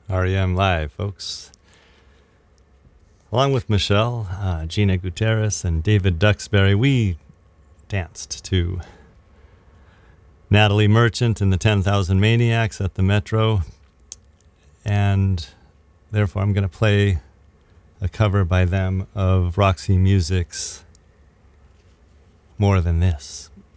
REM Live, folks. Along with Michelle, Gina Gutierrez, and David Duxbury, we danced to Natalie Merchant and the 10,000 Maniacs at the Metro. And therefore, I'm going to play a cover by them of Roxy Music's More Than This.